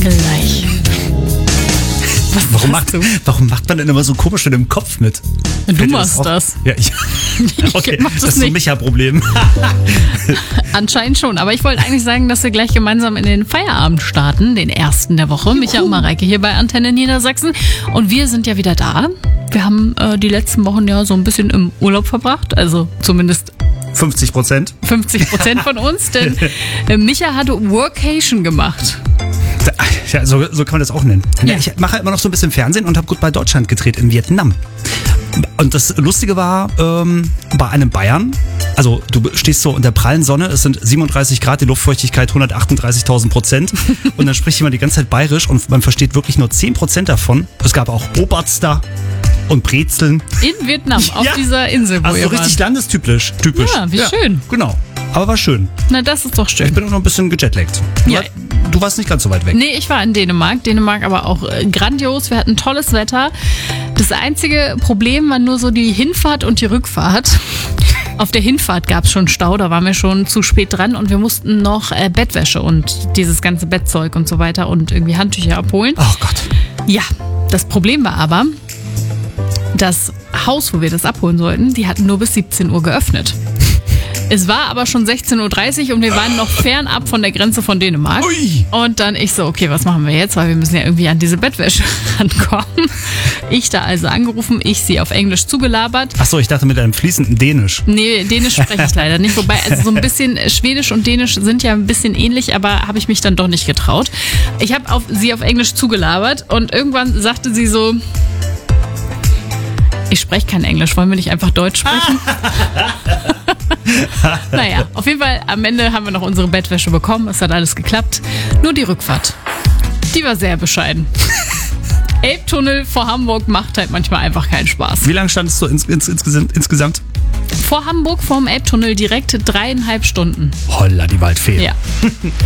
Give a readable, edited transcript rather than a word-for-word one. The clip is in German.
Gleich. Warum macht man denn immer so komisch mit dem Kopf mit? Du machst das. Ja, okay, mach das ist so ein Micha-Problem. Anscheinend schon. Aber ich wollte eigentlich sagen, dass wir gleich gemeinsam in den Feierabend starten, den ersten der Woche. Micha und Mareike hier bei Antenne Niedersachsen. Und wir sind ja wieder da. Wir haben die letzten Wochen ja so ein bisschen im Urlaub verbracht. Also zumindest 50%. 50% von uns. Denn Micha hat Workation gemacht. Ja, so kann man das auch nennen. Ja. Ich mache immer noch so ein bisschen Fernsehen und habe gut bei Deutschland gedreht in Vietnam. Und das Lustige war, bei einem Bayern, also du stehst so in der prallen Sonne, es sind 37 Grad, die Luftfeuchtigkeit 138.000%. Und dann spricht jemand die ganze Zeit bayerisch und man versteht wirklich nur 10% davon. Es gab auch Oberster und Brezeln. In Vietnam, auf dieser Insel, wo also ihr so richtig landestypisch. Ja, wie schön. Genau. Aber war schön. Na, das ist doch schön. Ich bin auch noch ein bisschen gejetlaggt. Ja. Du warst nicht ganz so weit weg. Nee, ich war in Dänemark. Dänemark aber auch grandios. Wir hatten tolles Wetter. Das einzige Problem war nur so die Hinfahrt und die Rückfahrt. Auf der Hinfahrt gab es schon Stau, da waren wir schon zu spät dran und wir mussten noch Bettwäsche und dieses ganze Bettzeug und so weiter und irgendwie Handtücher abholen. Oh Gott. Ja, das Problem war aber, das Haus, wo wir das abholen sollten, die hatten nur bis 17 Uhr geöffnet. Es war aber schon 16.30 Uhr und wir waren noch fernab von der Grenze von Dänemark. Ui. Und dann ich so, okay, was machen wir jetzt? Weil wir müssen ja irgendwie an diese Bettwäsche rankommen. Ich da also angerufen, ich sie auf Englisch zugelabert. Achso, ich dachte mit einem fließenden Dänisch. Nee, Dänisch spreche ich leider nicht. Wobei, also so ein bisschen Schwedisch und Dänisch sind ja ein bisschen ähnlich, aber habe ich mich dann doch nicht getraut. Ich habe sie auf Englisch zugelabert und irgendwann sagte sie so, ich spreche kein Englisch, wollen wir nicht einfach Deutsch sprechen? Naja, auf jeden Fall, am Ende haben wir noch unsere Bettwäsche bekommen. Es hat alles geklappt. Nur die Rückfahrt, die war sehr bescheiden. Elbtunnel vor Hamburg macht halt manchmal einfach keinen Spaß. Wie lange standest du insgesamt? Vor Hamburg, vorm Elbtunnel direkt 3,5 Stunden. Holla, die Waldfee. Ja.